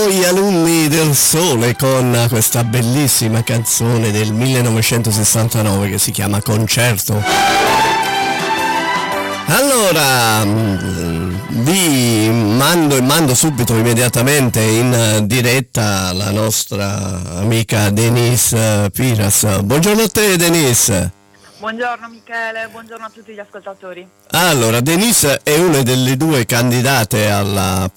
gli alunni del Sole con questa bellissima canzone del 1969 che si chiama Concerto. Allora, vi mando subito immediatamente in diretta la nostra amica Denise Piras. Buongiorno a te, Denise. Buongiorno Michele, buongiorno a tutti gli ascoltatori. Allora, Denise è una delle due candidate a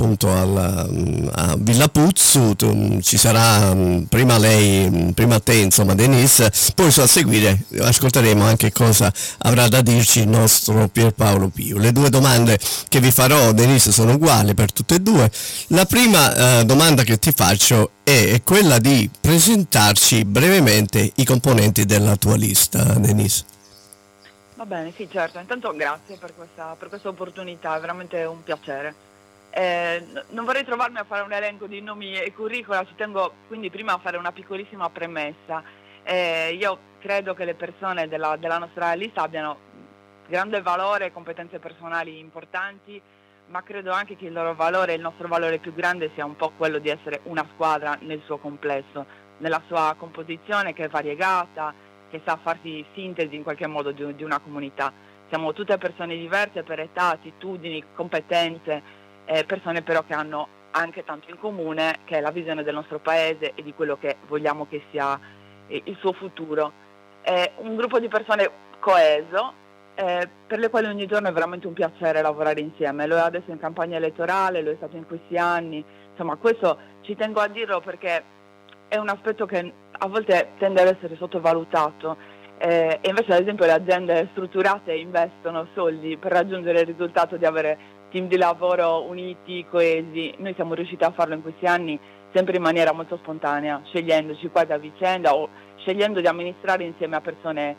Villa Puzzu. Ci sarà prima lei, prima te, insomma, Denise, poi a seguire ascolteremo anche cosa avrà da dirci il nostro Pierpaolo Pio. Le due domande che vi farò, Denise, sono uguali per tutte e due. La prima domanda che ti faccio è quella di presentarci brevemente i componenti della tua lista, Denise. Va bene, sì, certo. Intanto grazie per questa opportunità, è veramente un piacere. Non vorrei trovarmi a fare un elenco di nomi e curricula, ci tengo quindi prima a fare una piccolissima premessa. Io credo che le persone della nostra lista abbiano grande valore e competenze personali importanti, ma credo anche che il loro valore, il nostro valore più grande sia un po' quello di essere una squadra nel suo complesso, nella sua composizione che è variegata, che sa farsi sintesi in qualche modo di una comunità. Siamo tutte persone diverse per età, attitudini, competenze, persone però che hanno anche tanto in comune, che è la visione del nostro paese e di quello che vogliamo che sia il suo futuro. È un gruppo di persone coeso, per le quali ogni giorno è veramente un piacere lavorare insieme. Lo è adesso in campagna elettorale, lo è stato in questi anni, insomma questo ci tengo a dirlo perché è un aspetto che a volte tende ad essere sottovalutato e invece ad esempio le aziende strutturate investono soldi per raggiungere il risultato di avere team di lavoro uniti, coesi. Noi siamo riusciti a farlo in questi anni sempre in maniera molto spontanea, scegliendoci quasi a vicenda o scegliendo di amministrare insieme a persone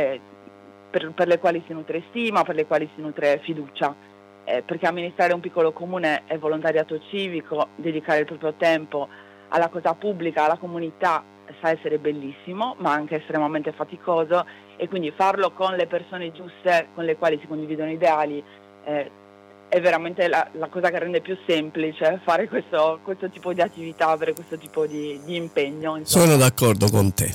per le quali si nutre stima, per le quali si nutre fiducia. Perché amministrare un piccolo comune è volontariato civico, dedicare il proprio tempo alla cosa pubblica, alla comunità, sa essere bellissimo, ma anche estremamente faticoso, e quindi farlo con le persone giuste, con le quali si condividono ideali, è veramente la cosa che rende più semplice fare questo tipo di attività, avere questo tipo di impegno. Insomma. Sono d'accordo con te.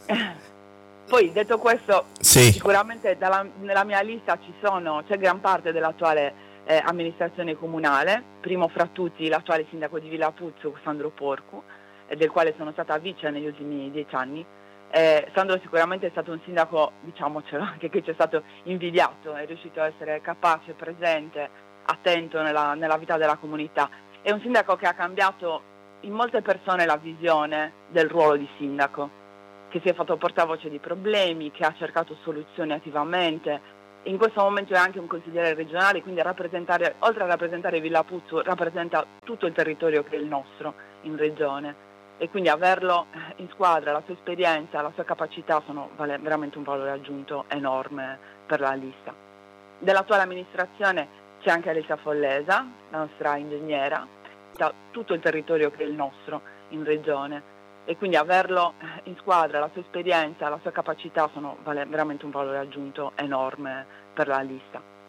Poi detto questo, sì. Sicuramente nella mia lista c'è gran parte dell'attuale amministrazione comunale, primo fra tutti l'attuale sindaco di Villa Puzzu, Sandro Porcu, del quale sono stata vice negli ultimi 10 anni. Sandro sicuramente è stato un sindaco, diciamocelo, anche che ci è stato invidiato, è riuscito a essere capace, presente, attento nella vita della comunità. È un sindaco che ha cambiato in molte persone la visione del ruolo di sindaco, che si è fatto portavoce di problemi, che ha cercato soluzioni attivamente. In questo momento è anche un consigliere regionale, quindi oltre a rappresentare Villa Puzzu, rappresenta tutto il territorio che è il nostro in regione, e quindi averlo in squadra, la sua esperienza, la sua capacità sono veramente un valore aggiunto enorme per la lista. Dell'attuale amministrazione c'è anche Alessia Follesa, la nostra ingegnera, da tutto il territorio che è il nostro in regione, e quindi averlo in squadra, la sua esperienza, la sua capacità sono veramente un valore aggiunto enorme per la lista.